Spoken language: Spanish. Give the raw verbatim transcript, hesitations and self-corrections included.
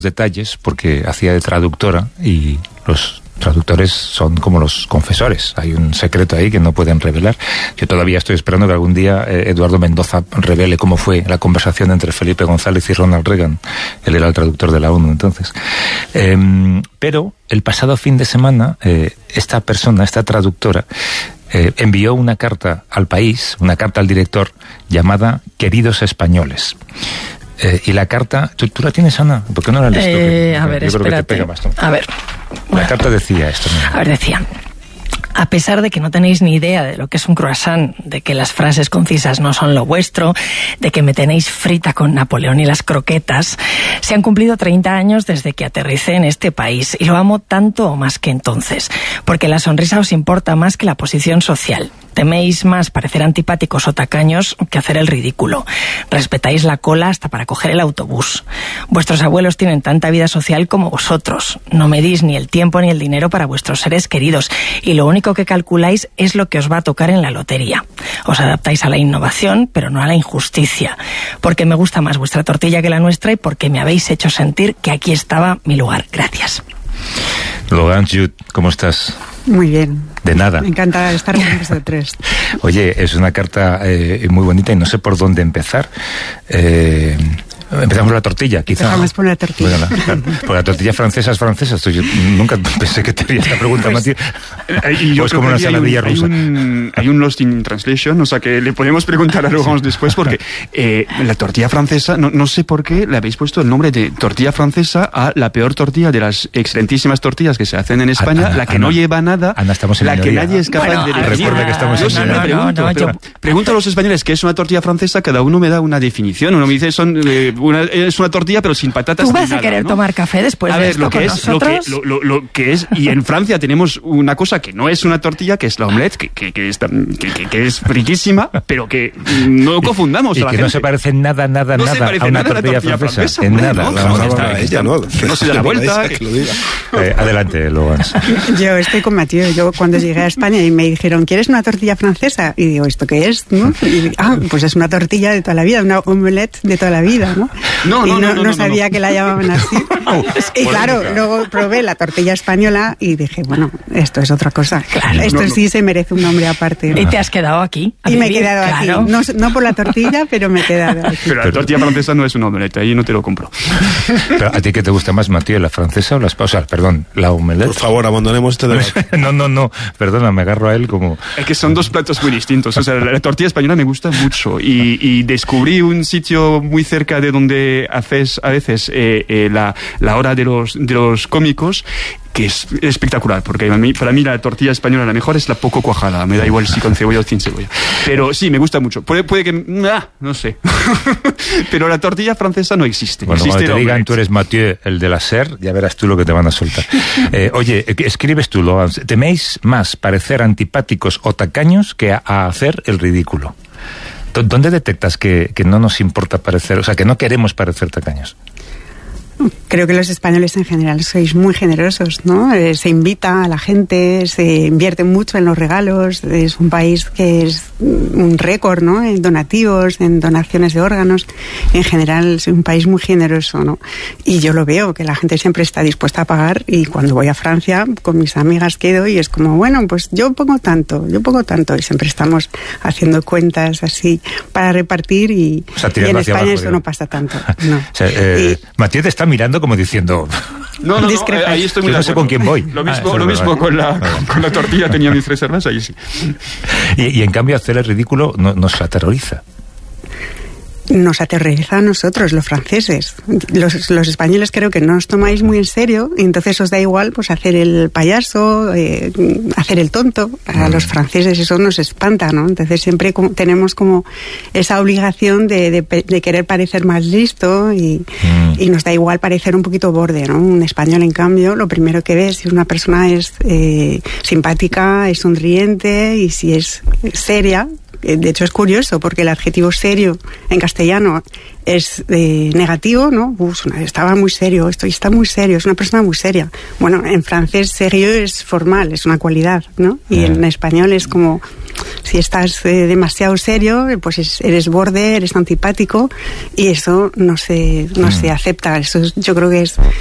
detalles porque hacía de traductora y los traductores son como los confesores. Hay un secreto ahí que no pueden revelar. Yo todavía estoy esperando que algún día eh, Eduardo Mendoza revele cómo fue la conversación entre Felipe González y Ronald Reagan. Él era el traductor de la ONU entonces. Eh, pero el pasado fin de semana eh, esta persona, esta traductora, eh, envió una carta al país, una carta al director llamada Queridos Españoles. Eh, y la carta, ¿tú, ¿tú la tienes, Ana? ¿Por qué no la lees? Eh, a ver, Yo creo espérate. que te pega más, ¿no? A ver. La carta decía esto. Mira. A ver, decía... A pesar de que no tenéis ni idea de lo que es un croissant, de que las frases concisas no son lo vuestro, de que me tenéis frita con Napoleón y las croquetas, se han cumplido treinta años desde que aterricé en este país y lo amo tanto o más que entonces, porque la sonrisa os importa más que la posición social. Teméis más parecer antipáticos o tacaños que hacer el ridículo. Respetáis la cola hasta para coger el autobús. Vuestros abuelos tienen tanta vida social como vosotros. No medís ni el tiempo ni el dinero para vuestros seres queridos y lo único que calculáis es lo que os va a tocar en la lotería. Os adaptáis a la innovación, pero no a la injusticia. Porque me gusta más vuestra tortilla que la nuestra y porque me habéis hecho sentir que aquí estaba mi lugar. Gracias. Logan, Jude, ¿cómo estás? Muy bien. De nada. Me encanta estar con vosotros. Oye, es una carta eh, muy bonita y no sé por dónde empezar. Eh, empezamos por la tortilla, quizá. Empezamos por la tortilla. Bueno, la, por la tortilla francesa es francesa. Esto yo nunca pensé que te haría esta pregunta, pues, Mati. Y yo pues como una saladilla rusa. Hay un, hay un Lost in Translation, o sea que le podemos preguntar a Laurence después, porque eh, la tortilla francesa, no, no sé por qué le habéis puesto el nombre de tortilla francesa a la peor tortilla de las excelentísimas tortillas que se hacen en España, Ana, la que Ana, no lleva nada, Ana, estamos en la minoría. que nadie es capaz bueno, de decir. Recuerda que estamos yo en sí me minoría. pregunto, No, no, pero yo... pregunto a los españoles qué es una tortilla francesa, cada uno me da una definición. Uno me dice son eh, una, es una tortilla pero sin patatas. ¿Tú vas ni a nada, querer ¿no? tomar café después a de ver, esto lo que con es, lo que, nosotros? lo, lo, lo que es, y en Francia tenemos una cosa que no es una tortilla, que es la omelette, que, que, que, está, que, que, que es riquísima, pero que no confundamos y a la que gente. no se parece nada, nada, no nada se parece a una nada a la tortilla, tortilla francesa. francesa. En Hombre, nada. no, La no, vamos a está, ver. está, ella no. que no se da la vuelta. Que lo diga. Eh, adelante, Logan. Yo estoy con Mathieu. Yo cuando llegué a España y me dijeron, ¿quieres una tortilla francesa? Y digo, ¿esto qué es? ¿No? Y, ah, pues es una tortilla de toda la vida, una omelette de toda la vida, ¿no? No, no, y no, no, no, no, no, sabía no. que la llamaban así. Y claro, luego probé la tortilla española y dije, bueno, esto es otra cosa. Claro, esto No, no. sí se merece un nombre aparte. Y te has quedado aquí. a Y me he vivir, quedado claro. aquí. No, no por la tortilla, pero me he quedado aquí. Pero la tortilla francesa no es una omelette, ahí no te lo compro. Pero, ¿a ti qué te gusta más, Matías, la francesa o la española? O sea, perdón, la omelette. Por favor, abandonemos este debate. No, no, no, perdona, me agarro a él como... Es que son dos platos muy distintos. O sea, la, la tortilla española me gusta mucho y, y descubrí un sitio muy cerca de donde haces a veces eh, eh, la, la hora de los, de los cómicos, que es espectacular, porque para mí, para mí la tortilla española la mejor es la poco cuajada. Me da igual si con cebolla o sin cebolla. Pero sí, me gusta mucho. Puede, puede que... Ah, no sé. Pero la tortilla francesa no existe. Bueno, existe cuando te la digan omelette. tú eres Mathieu, el de la SER, ya verás tú lo que te van a soltar. Eh, oye, escribes tú, Logan, ¿teméis más parecer antipáticos o tacaños que a, a hacer el ridículo? ¿Dónde detectas que, que no nos importa parecer, o sea, que no queremos parecer tacaños? Creo que los españoles en general sois muy generosos, ¿no? Eh, se invita a la gente, se invierte mucho en los regalos, es un país que es un récord, ¿no? En donativos, en donaciones de órganos, en general es un país muy generoso, ¿no? Y yo lo veo, que la gente siempre está dispuesta a pagar y cuando voy a Francia con mis amigas quedo y es como, bueno, pues yo pongo tanto, yo pongo tanto y siempre estamos haciendo cuentas así para repartir y, O sea, y tirando en hacia España abajo, eso digo. no pasa tanto, no. O sea, eh, Y- Mathieu te está mirando como diciendo... No, no, no, Discrepa. ahí estoy muy Yo no de sé acuerdo. con quién voy. Lo mismo, Ah, lo vale, mismo vale. con, la, Vale. con la tortilla tenía mis reservas, ahí sí. Y, y en cambio hacer el ridículo no, nos aterroriza. Nos aterroriza a nosotros, los franceses. Los, los españoles creo que no os tomáis muy en serio y entonces os da igual pues hacer el payaso, eh, hacer el tonto. A Mm. los franceses eso nos espanta, ¿no? Entonces siempre como, tenemos como esa obligación de, de, de querer parecer más listo y, Mm. y nos da igual parecer un poquito borde, ¿no? Un español, en cambio, lo primero que ves si una persona es eh, simpática, es sonriente y si es seria, De hecho, es curioso, porque el adjetivo serio en castellano es eh, negativo, ¿no? Uf, estaba muy serio, esto está muy serio, es una persona muy seria. Bueno, en francés, sérieux es formal, es una cualidad, ¿no? Y en español es como, si estás eh, demasiado serio, pues es, eres borde, eres antipático, y eso no se, no mm. se acepta. Eso es, yo creo que es